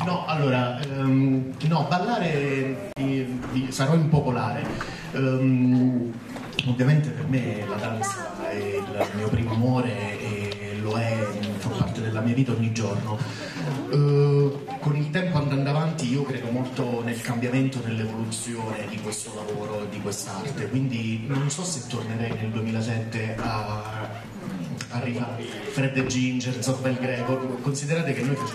No, allora, no, ballare sarò impopolare. Ovviamente per me la danza è il mio primo amore e lo è, fa parte della mia vita ogni giorno. Con il tempo andando avanti io credo molto nel cambiamento, nell'evoluzione di questo lavoro, di quest'arte, quindi non so se tornerei nel 2007 a rifare Fred e Ginger, Zorba il Greco. Considerate che noi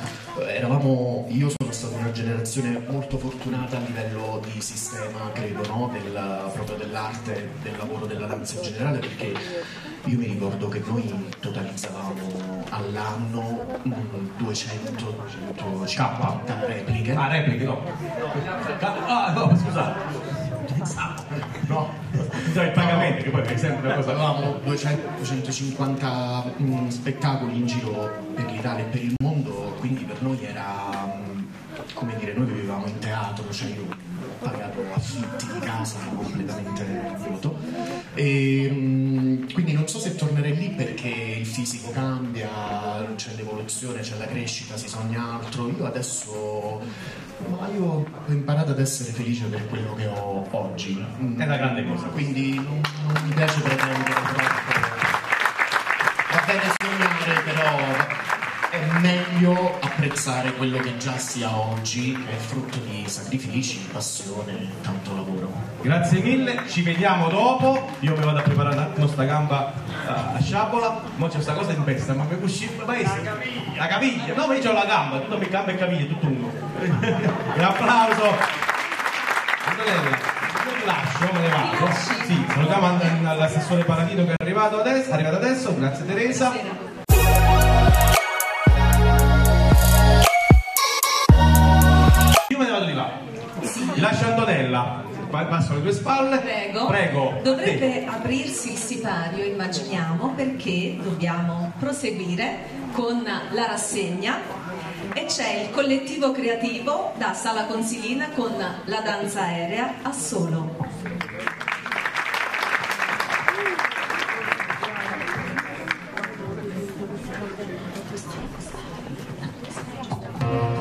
io sono stata una generazione molto fortunata a livello di sistema, credo, no? Proprio dell'arte, del lavoro, della danza in generale, perché io mi ricordo che noi totalizzavamo all'anno 250 repliche. Ah, repliche no. No, scusate. No, i pagamenti, che poi è sempre una cosa. Avevamo 250 spettacoli in giro per l'Italia e per il mondo, quindi per noi era, come dire, noi vivevamo in teatro, cioè io ho pagato affitti di casa completamente vuoto, e quindi non so se tornerei lì perché il fisico cambia, c'è l'evoluzione, c'è la crescita, si sogna altro. Io adesso ho imparato ad essere felice per quello che ho oggi. È una grande cosa. Quindi non mi piace pretendere troppo. Va bene sognare, però è meglio apprezzare quello che già si ha oggi, che è frutto di sacrifici, passione, tanto lavoro. Grazie mille, ci vediamo dopo. Io mi vado a preparare un attimo sta gamba a sciabola. Mo c'è sta cosa in testa, ma per uscire la caviglia. No, ma io ho la gamba, tutto mi gamba e caviglia, tutto uno. Un applauso. Antonella, io vi lascio, me ne vado. Sì, salutiamo all'assessore Paladino che è arrivato adesso. Grazie Teresa. Io me ne vado di là. Vi lascio Antonella. Passo alle tue spalle. Prego. Dovrebbe aprirsi il sipario, immaginiamo, perché dobbiamo proseguire con la rassegna e c'è il collettivo creativo da Sala Consilina con la danza aerea a solo.